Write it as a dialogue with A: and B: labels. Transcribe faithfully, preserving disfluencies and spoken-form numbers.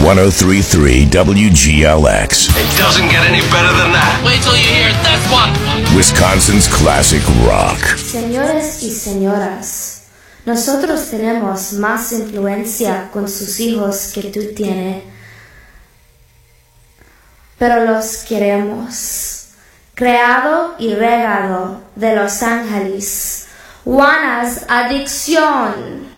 A: one oh three point three W G L X.
B: It doesn't get any better than that.
C: Wait till you hear this one.
A: Wisconsin's classic rock.
D: Señores y señoras, nosotros tenemos más influencia con sus hijos que tú tienes, pero los queremos. Creado y regado de Los Ángeles, Juana's Adicción.